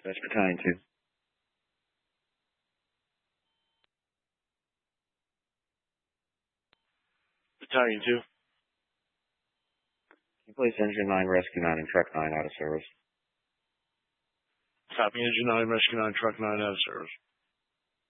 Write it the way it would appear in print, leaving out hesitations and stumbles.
That's Battalion 2. Battalion 2. Can you place Engine 9, Rescue 9, and Truck 9 out of service? Copy Engine 9, Rescue 9, Truck 9 out of service.